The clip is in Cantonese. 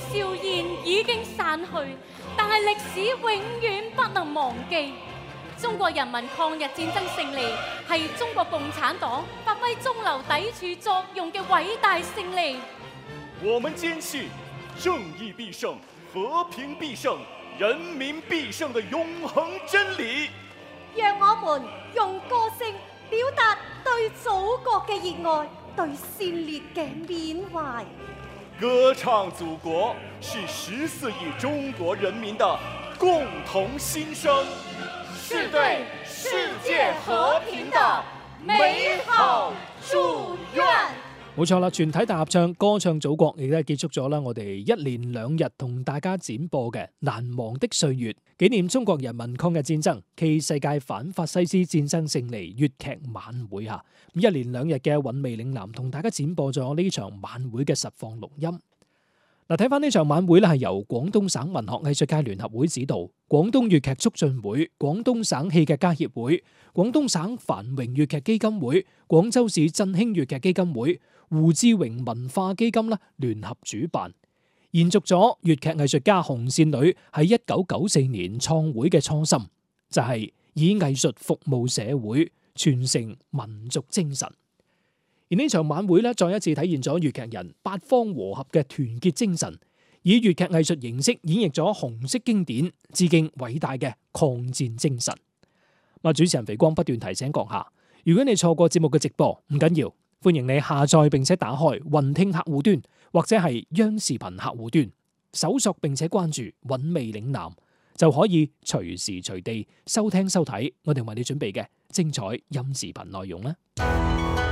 硝煙已經散去，但係歷史永遠不能忘記。中國人民抗日戰爭勝利係中國共產黨發揮中流砥柱作用嘅偉大勝利。 我們堅信正義必勝、和平必勝、人民必勝的永恆真理。 讓我們用歌聲表達對祖國嘅熱愛，對先烈嘅緬懷。 歌唱祖國是14億中國人民的共同心聲， 是對世界和平的美好祝願。 冇錯啦，全體大合唱歌唱祖國亦都係結束咗啦。我哋一連2日同大家展播嘅難忘的歲月，紀念中國人民抗日戰爭暨世界反法西斯戰爭勝利粵劇晚會吓。咁一連2日嘅韻味嶺南同大家展播咗呢場晚會嘅實況錄音。嗱，睇翻呢場晚會咧，係由廣東省文學藝術界聯合會指導，廣東粵劇促進會、廣東省戲劇家協會、廣東省繁榮粵劇基金會、廣州市振興粵劇基金會、胡志榮文化基金啦聯合主辦，延續咗粵劇藝術家紅線女喺1994年創會嘅初心，就係以藝術服務社會，傳承民族精神。而呢場晚會咧，再一次體現咗粵劇人八方和合嘅團結精神，以粵劇藝術形式演繹咗紅色經典，致敬偉大嘅抗戰精神。主持人肥光不斷提醒閣下，如果你錯過節目嘅直播，唔緊要，歡迎你下載並且打開雲聽客戶端或者係央視頻客戶端，搜索並且關注韻味嶺南，就可以隨時隨地收聽收睇我哋為你準備嘅精彩音視頻內容啦。